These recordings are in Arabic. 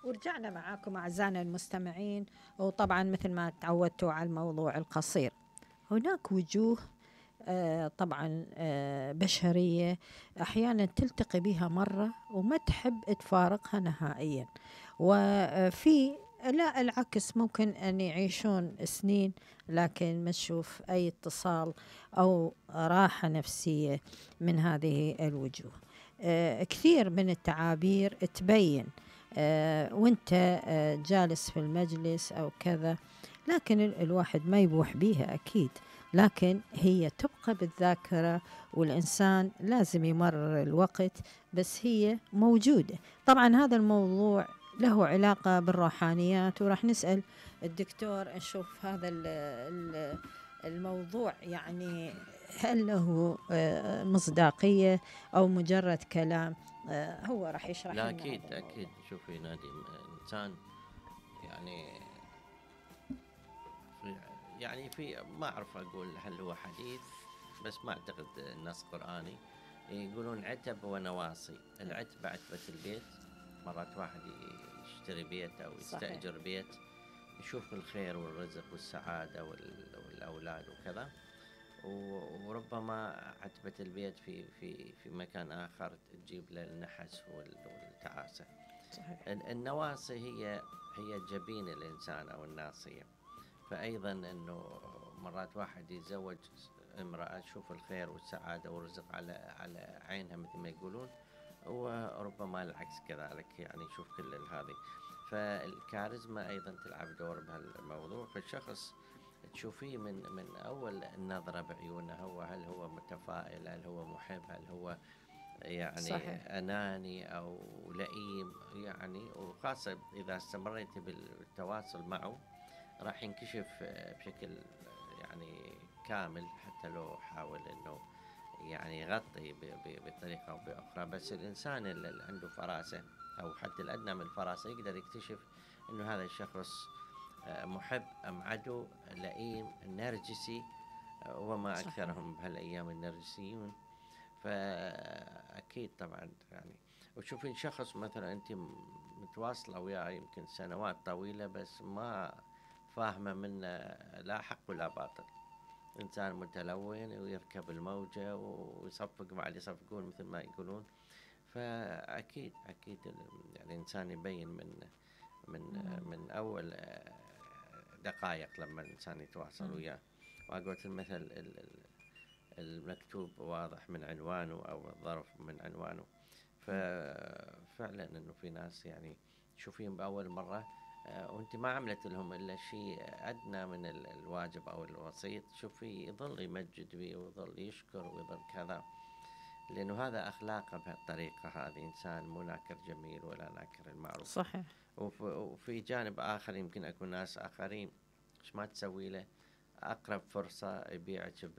ورجعنا معاكم أعزائنا المستمعين، وطبعا مثل ما تعودتوا على الموضوع القصير. هناك وجوه طبعا بشرية أحيانا تلتقي بها مرة وما تحب تفارقها نهائيا، وفي لا العكس ممكن أن يعيشون سنين لكن ما تشوف أي اتصال أو راحة نفسية من هذه الوجوه. كثير من التعابير تبين وانت جالس في المجلس أو كذا، لكن الواحد ما يبوح بيها أكيد، لكن هي تبقى بالذاكرة والإنسان لازم يمرر الوقت، بس هي موجودة. طبعا هذا الموضوع له علاقة بالروحانيات، وراح نسأل الدكتور نشوف هذا الموضوع يعني هل له مصداقية أو مجرد كلام. هو راح يشرح لا لنا أكيد هذا الموضوع. أكيد. شوفي نادي، إنسان يعني في ما أعرف أقول هل هو حديث، بس ما أعتقد النص قرآني. يقولون عتب ونواصي. العتب عتبة البيت، مرات واحد يشتري بيت أو يستأجر صحيح. بيت يشوف الخير والرزق والسعادة والأولاد وكذا، وربما عتبة البيت في مكان آخر تجيب له النحس والتعاسة. صحيح. النواصي هي جبين الإنسان أو الناصية. فأيضا أنه مرات واحد يتزوج امرأة تشوف الخير والسعادة والرزق على عينها مثل ما يقولون، وربما العكس كذلك، يعني يشوف كل هذه. فالكاريزما أيضا تلعب دور بهالموضوع. فالشخص تشوفيه من أول النظرة بعيونه، هل هو متفائل، هل هو محب، هل هو يعني صحيح. أناني أو لئيم يعني. وخاصة إذا استمريت بالتواصل معه راح ينكشف بشكل يعني كامل، حتى لو حاول انه يعني يغطي بطريقة او باخرى. بس الانسان اللي عنده فراسة او حتى الادنى من الفراسة يقدر يكتشف انه هذا الشخص محب ام عدو، لئيم، نرجسي، وما اكثرهم بهالايام النرجسيون. فاكيد طبعا يعني. وتشوفين شخص مثلا انت متواصلة وياه يمكن سنوات طويلة، بس ما فاهمة منه لا حق ولا باطل. إنسان متلون ويركب الموجة ويصفق مع اللي يصفقون مثل ما يقولون. فأكيد يعني الإنسان يبين من أول دقائق لما الإنسان يتواصل وياه. وقلت المثل المكتوب واضح من عنوانه أو الظرف من عنوانه. ففعلا إنه في ناس يعني تشوفين بأول مرة وانت ما عملت لهم الا شيء ادنى من الواجب او الوسيط، شوفي يظل يمجد بيه ويظل يشكر ويظل كذا، لانه هذا اخلاقه بهالطريقه. هذه انسان مو ناكر جميل ولا ناكر المعروف. صحيح. وفي جانب اخر يمكن اكون ناس اخرين ايش ما تسوي له، اقرب فرصه يبيعك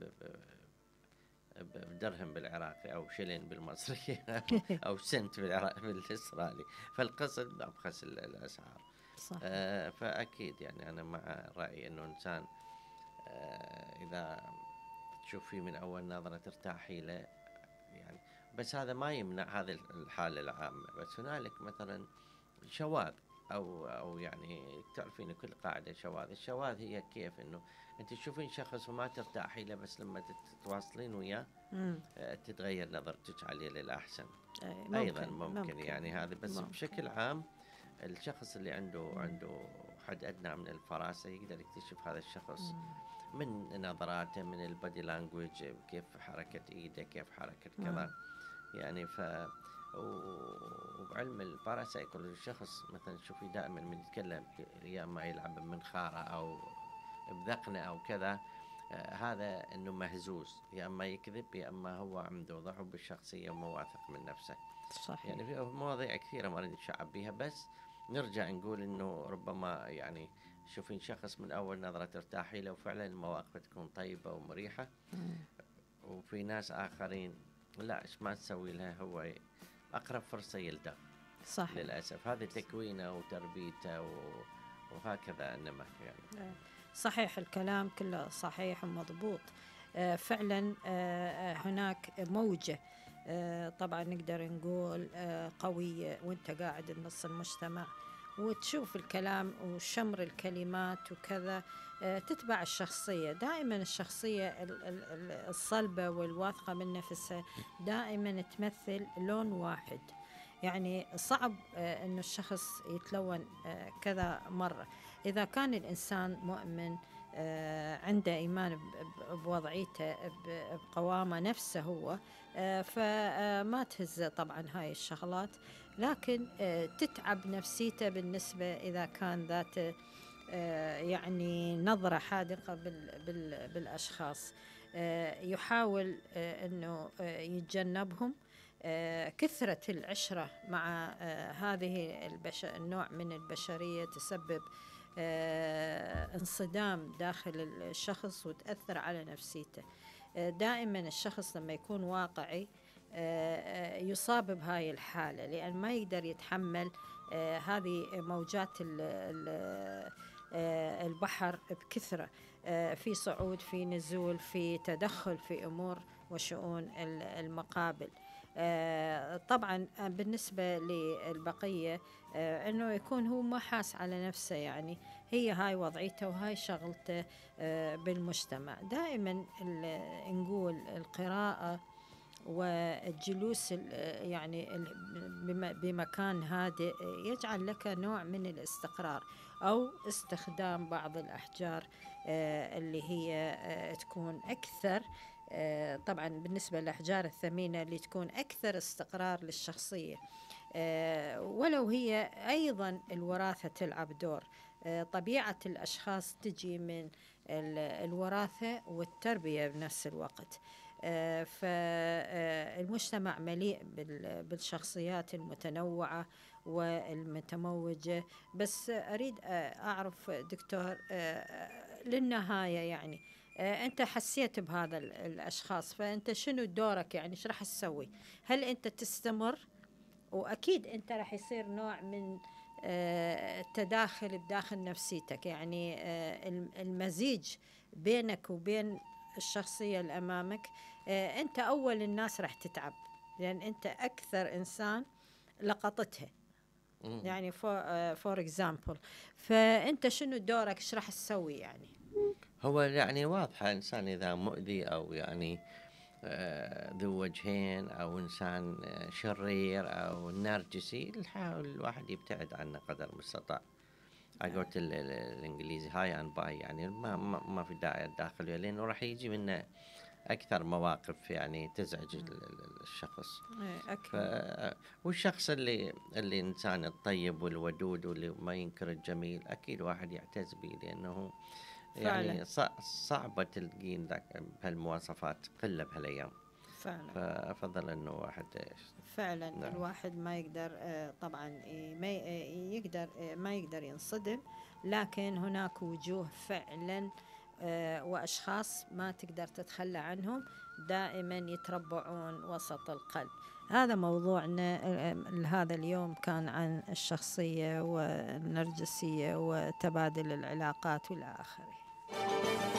بدرهم بالعراقي او شلين بالمصري او سنت بالاسرائيلي. فالقصد ابخس الاسعار. فأكيد يعني أنا مع رأيي أنه إنسان إذا تشوفيه من أول نظرة ترتاحي له يعني. بس هذا ما يمنع هذه الحالة العامة. بس هنالك مثلا شواذ أو يعني تعرفين كل قاعدة شواذ. الشواذ هي كيف أنه أنت تشوفين شخص وما ترتاحي له، بس لما تتواصلين وياه تتغير نظرتك عليه للأحسن. أيضا ممكن يعني هذا. بس ممكن. بشكل عام الشخص اللي عنده حد أدنى من الفراسة يقدر يكتشف هذا الشخص من نظراته، من البادي لانجويج، كيف حركة إيده، كيف حركة كذا يعني. وبعلم الباراسايكولوجي الشخص مثلا شوفي دائما من يتكلم يا اما يلعب بمنخاره او بذقنه او كذا، هذا انه مهزوز، يا اما يكذب يا اما هو عنده ضعف بالشخصيه ومو واثق من نفسه. صحيح. يعني في مواضيع كثيره ما نريد نشعب بيها، بس نرجع نقول انه ربما يعني شوفين شخص من اول نظره ترتاحي له وفعلا المواقف تكون طيبه ومريحه. وفي ناس اخرين لا، ايش ما تسوي لها هو اقرب فرصه يلدغ. صحيح. للاسف هذه تكوينه وتربيته وهكذا انما يعني. صحيح، الكلام كله صحيح ومضبوط. فعلا هناك موجة طبعا نقدر نقول قوية وانت قاعد بنص المجتمع، وتشوف الكلام وشمر الكلمات وكذا، تتبع الشخصية. دائما الشخصية الصلبة والواثقة من نفسها دائما تمثل لون واحد. يعني صعب أن الشخص يتلون كذا مرة. إذا كان الإنسان مؤمن عنده إيمان بوضعيته بقوامه نفسه هو، فما تهز طبعا هاي الشغلات، لكن تتعب نفسيته بالنسبة إذا كان ذات يعني نظرة حادقة بالأشخاص. يحاول أنه يتجنبهم. كثرة العشرة مع هذه النوع من البشرية تسبب انصدام داخل الشخص وتأثر على نفسيته. دائما الشخص لما يكون واقعي يصاب بهاي الحالة، لأن ما يقدر يتحمل هذه موجات البحر بكثرة، في صعود، في نزول، في تدخل في أمور وشؤون المقابل. طبعا بالنسبة للبقية أنه يكون هو ما حاس على نفسه، يعني هي هاي وضعيته وهاي شغلته بالمجتمع. دائما نقول القراءة والجلوس يعني بمكان هادئ يجعل لك نوع من الاستقرار، أو استخدام بعض الأحجار اللي هي تكون أكثر، طبعا بالنسبة للأحجار الثمينة اللي تكون أكثر استقرار للشخصية، ولو هي أيضا الوراثة تلعب دور. طبيعة الأشخاص تجي من الوراثة والتربية بنفس الوقت. فالمجتمع مليء بالشخصيات المتنوعة والمتموجة. بس أريد أعرف دكتور للنهاية، يعني أنت حسيت بهذا الأشخاص، فأنت شنو دورك؟ يعني إيش راح تسوي؟ هل أنت تستمر؟ وأكيد أنت راح يصير نوع من التداخل بداخل نفسيتك، يعني المزيج بينك وبين الشخصية اللي أمامك. أنت أول الناس راح تتعب، لأن أنت أكثر إنسان لقطتها، يعني فور إكزامبل. فأنت شنو دورك؟ إيش راح تسوي يعني؟ هو يعني واضحة، إنسان إذا مؤذي أو يعني ذو وجهين، أو إنسان شرير أو نرجسي، يحاول الواحد يبتعد عنه قدر المستطاع. قلت الإنجليزي هاي أند باي، يعني ما في داعي الداخل، لأنه راح يجي منه أكثر مواقف يعني تزعج الشخص. والشخص اللي إنسان الطيب والودود واللي ما ينكر الجميل، أكيد واحد يعتز به، لأنه يعني صعبة تلقين بهالمواصفات، قلة بهالأيام فعلا. فأفضل أنه واحد فعلا نعم. الواحد ما يقدر طبعا ما يقدر ينصدم، لكن هناك وجوه فعلا وأشخاص ما تقدر تتخلى عنهم، دائما يتربعون وسط القلب. هذا موضوعنا هذا اليوم، كان عن الشخصية والنرجسية وتبادل العلاقات والى آخره.